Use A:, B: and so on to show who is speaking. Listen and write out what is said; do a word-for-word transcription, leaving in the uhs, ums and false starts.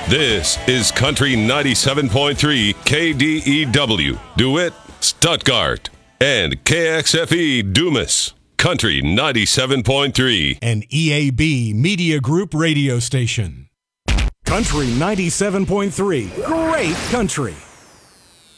A: This is Country ninety-seven point three K D E W, DeWitt, Stuttgart, and K X F E Dumas. Country ninety-seven point three.
B: An E A B Media Group radio station. Country ninety-seven point three. Great country.